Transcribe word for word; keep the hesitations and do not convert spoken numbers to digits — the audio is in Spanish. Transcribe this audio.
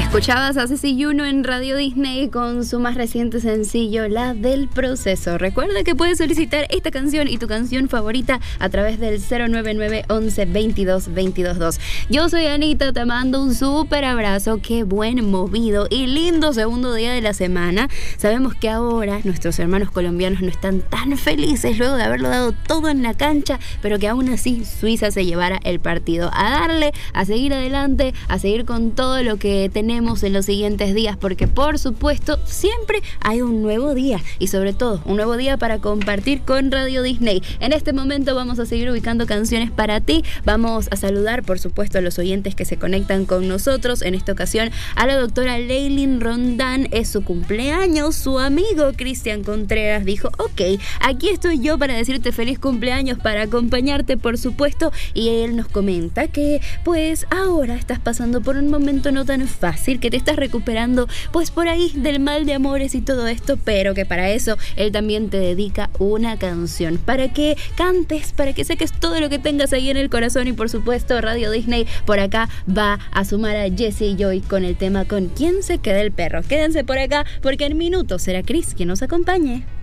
Escuchabas a Ceci Juno en Radio Disney con su más reciente sencillo, La del Proceso. Recuerda que puedes solicitar esta canción y tu canción favorita a través del cero nueve nueve once veintidós veintidós dos. Yo soy Anita, te mando un súper abrazo. Qué buen, movido y lindo segundo día de la semana. Sabemos que ahora nuestros hermanos colombianos no están tan felices luego de haberlo dado todo en la cancha, pero que aún así Suiza se llevara el partido. A darle, a seguir adelante, a seguir con todo lo que tenemos en los siguientes días, porque por supuesto siempre hay un nuevo día y sobre todo un nuevo día para compartir con Radio Disney. En este momento vamos a seguir ubicando canciones para ti. Vamos a saludar por supuesto a los oyentes que se conectan con nosotros. En esta ocasión a la doctora Leilin Rondán, es su cumpleaños. Su amigo Cristian Contreras dijo: ok, aquí estoy yo para decirte feliz cumpleaños, para acompañarte por supuesto, y él nos comenta que pues ahora estás pasando por un momento no tan fácil, que te estás recuperando pues por ahí del mal de amores y todo esto, pero que para eso él también te dedica una canción, para que cantes, para que saques todo lo que tengas ahí en el corazón. Y por supuesto Radio Disney por acá va a sumar a Jesse y Joy con el tema Con quién se queda el perro. Quédense por acá porque en minutos será Chris quien nos acompañe.